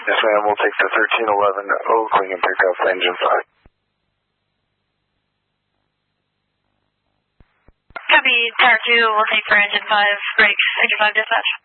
Yes, ma'am. We'll take the 1311 Oakland and pick up engine 5. Copy, Tower 2, we'll take for engine 5, break, engine 5 dispatch.